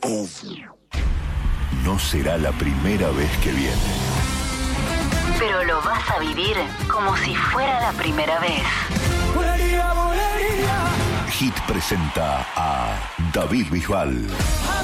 No será la primera vez que viene. Pero lo vas a vivir como si fuera la primera vez. Hit presenta a David Bisbal.